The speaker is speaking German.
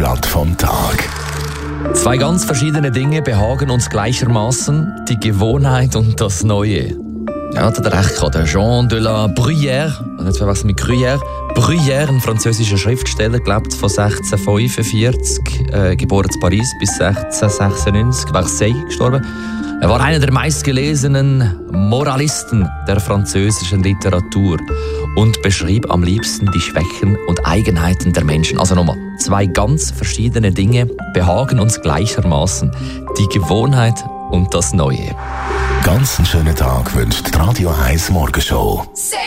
Blatt vom Tag. Zwei ganz verschiedene Dinge behagen uns gleichermaßen, die Gewohnheit und das Neue. Ja, da hat er recht gehabt. Der Jean de la Bruyère, nicht verwechseln mit Gruyère. Bruyère, ein französischer Schriftsteller, gelebt von 1645, geboren in Paris bis 1696, Marseille gestorben. Er war einer der meistgelesenen Moralisten der französischen Literatur und beschrieb am liebsten die Schwächen und Eigenheiten der Menschen. Also nochmal, zwei ganz verschiedene Dinge behagen uns gleichermaßen, die Gewohnheit und das Neue. Ganz einen schönen Tag wünscht die Radio 1 Morgenshow.